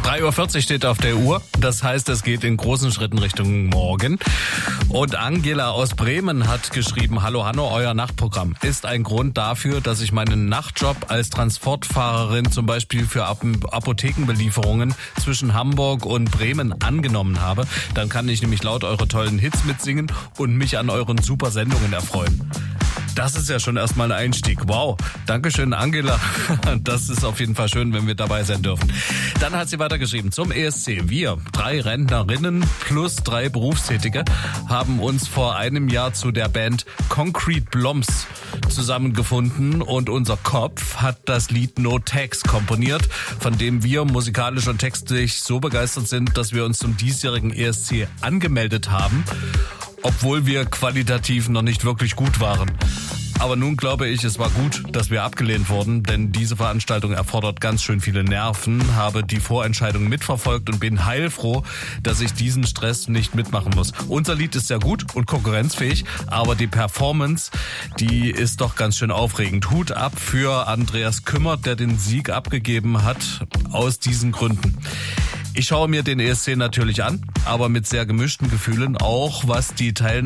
3:40 Uhr steht auf der Uhr. Das heißt, es geht in großen Schritten Richtung Morgen. Und Angela aus Bremen hat geschrieben, hallo Hanno, euer Nachtprogramm ist ein Grund dafür, dass ich meinen Nachtjob als Transportfahrerin zum Beispiel für Apothekenbelieferungen zwischen Hamburg und Bremen angenommen habe. Dann kann ich nämlich laut eure tollen Hits mitsingen und mich an euren super Sendungen erfreuen. Das ist ja schon erstmal ein Einstieg. Wow, Dankeschön Angela. Das ist auf jeden Fall schön, wenn wir dabei sein dürfen. Dann hat sie weitergeschrieben, zum ESC. Wir, 3 Rentnerinnen plus 3 Berufstätige, haben uns vor einem Jahr zu der Band Concrete Bloms zusammengefunden und unser Kopf hat das Lied No Tags komponiert, von dem wir musikalisch und textlich so begeistert sind, dass wir uns zum diesjährigen ESC angemeldet haben, obwohl wir qualitativ noch nicht wirklich gut waren. Aber nun glaube ich, es war gut, dass wir abgelehnt wurden, denn diese Veranstaltung erfordert ganz schön viele Nerven, habe die Vorentscheidung mitverfolgt und bin heilfroh, dass ich diesen Stress nicht mitmachen muss. Unser Lied ist sehr gut und konkurrenzfähig, aber die Performance, die ist doch ganz schön aufregend. Hut ab für Andreas Kümmert, der den Sieg abgegeben hat, aus diesen Gründen. Ich schaue mir den ESC natürlich an, aber mit sehr gemischten Gefühlen, auch was die Teilnahme